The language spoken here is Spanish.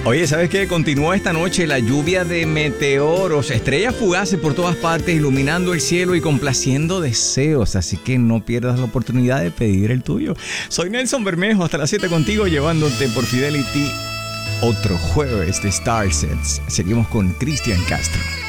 Oye, ¿sabes qué? Continúa esta noche la lluvia de meteoros, estrellas fugaces por todas partes, iluminando el cielo y complaciendo deseos. Así que no pierdas la oportunidad de pedir el tuyo. Soy Nelson Bermejo, hasta las 7 contigo, llevándote por Fidelity otro jueves de Starsets. Seguimos con Cristian Castro.